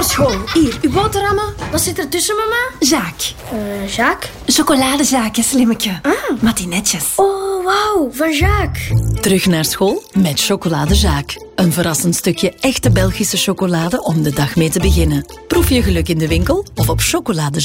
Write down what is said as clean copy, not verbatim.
Voor school. Hier, uw boterhammen. Wat zit er tussen, mama? Jacques. Jacques? Chocoladezaakje, slimmetje. Matinetjes. Oh, wauw. Van Jacques. Terug naar school met Chocolade Jacques. Een verrassend stukje echte Belgische chocolade om de dag mee te beginnen. Proef je geluk in de winkel of op chocolade